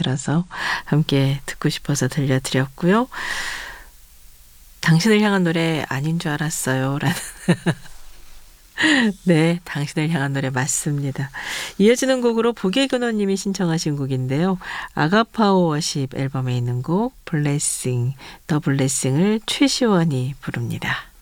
들어서 함께 듣고 싶어서 들려드렸고요. 당신을 향한 노래 아닌 줄 알았어요. 라는 네, 당신을 향한 노래 맞습니다. 이어지는 곡으로 보계근호님이 신청하신 곡인데요. 아가파워 워십 앨범에 있는 곡 블레싱, 더 블레싱을 최시원이 부릅니다.